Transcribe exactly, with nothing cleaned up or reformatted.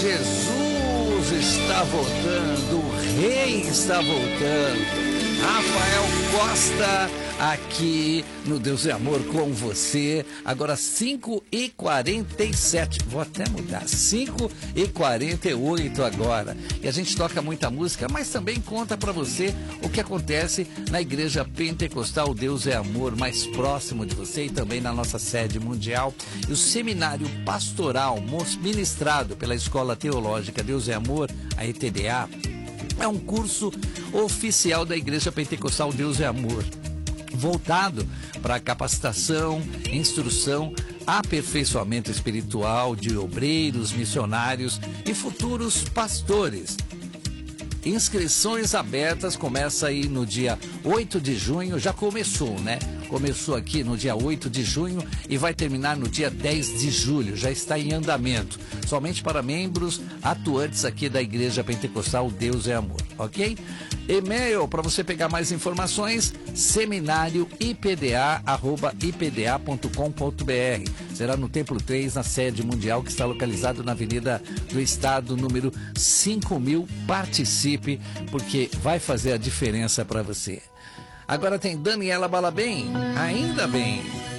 Jesus está voltando, o Rei está voltando. Rafael Costa aqui no Deus é Amor com você. Agora cinco e quarenta e sete. Vou até mudar. cinco e quarenta e oito agora. E a gente toca muita música, mas também conta para você o que acontece na Igreja Pentecostal Deus é Amor, mais próximo de você, e também na nossa sede mundial. E o seminário pastoral ministrado pela Escola Teológica Deus é Amor, a E T D A, é um curso oficial da Igreja Pentecostal Deus é Amor, voltado para capacitação, instrução, aperfeiçoamento espiritual de obreiros, missionários e futuros pastores. Inscrições abertas, começa aí no dia oito de junho, já começou, né? Começou aqui no dia oito de junho e vai terminar no dia dez de julho, já está em andamento. Somente para membros atuantes aqui da Igreja Pentecostal Deus é Amor, ok? E-mail para você pegar mais informações, seminário ipda arroba ipda ponto com ponto br. Será no Templo três, na sede mundial, que está localizado na Avenida do Estado, número cinco mil. Participe, porque vai fazer a diferença para você. Agora tem Daniela Balabem, ainda bem.